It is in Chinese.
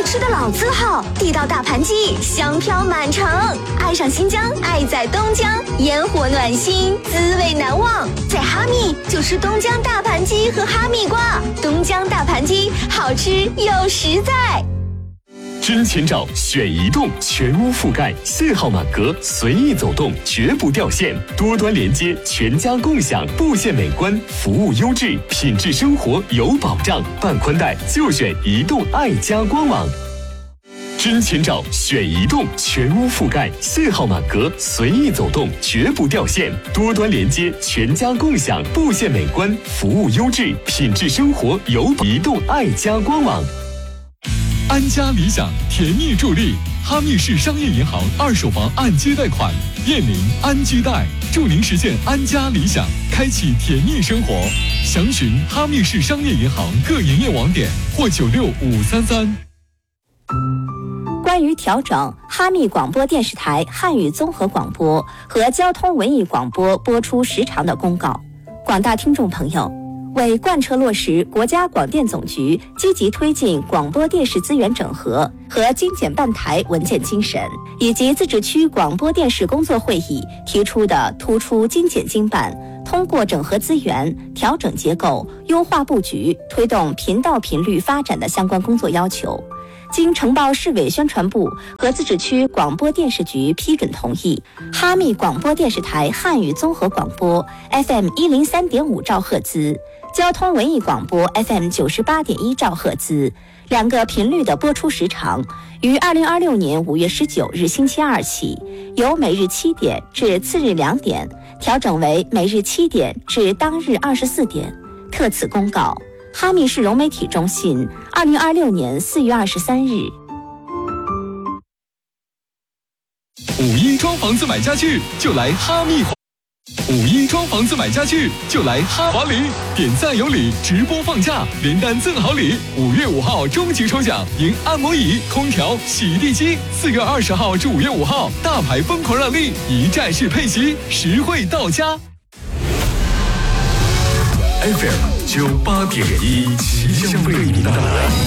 吃的老字号，地道大盘鸡，香飘满城。爱上新疆，爱在东江，烟火暖心，滋味难忘。在哈密就吃东江大盘鸡和哈密瓜，东江大盘鸡好吃又实在。 真前照选移动，全屋覆盖，信号满格，随意走动，绝不掉线，多端连接，全家共享，布线美观，服务优质，品质生活有保障。办宽带就选移动爱家官网。真前照选移动，全屋覆盖，信号满格，随意走动，绝不掉线，多端连接，全家共享，布线美观，服务优质，品质生活有保障。移动爱家官网。 安家理想甜蜜助力，哈密市商业银行二手房按揭贷款，燕邻安居贷，助您实现安家理想，开启甜蜜生活。详询哈密市商业银行各营业网点或96533。 关于调整哈密广播电视台汉语综合广播和交通文艺广播播出时长的公告，广大听众朋友，为贯彻落实国家广电总局积极推进广播电视资源整合和精简办台文件精神，以及自治区广播电视工作会议提出的突出精简精办、通过整合资源、调整结构、优化布局、推动频道频率发展的相关工作要求，经呈报市委宣传部和自治区广播电视局批准同意，哈密广播电视台汉语综合广播 FM103.5兆赫兹、交通文艺广播 FM98.1兆赫兹两个频率的播出时长，于2026年5月19日星期二起，由每日7点至次日2点调整为每日7点至当日24点。特此公告，哈密市融媒体中心2026年4月23日。 5.1装房子买家具就来哈密，5.1装房子买家具就来哈华礼，点赞有礼，直播放假，连单赠好礼。5月5号终极抽奖，赢按摩椅、空调、洗地机。4月20号至5月5号，大牌疯狂让利，一站式配席，实惠到家。 FM98.1，奇香为您带来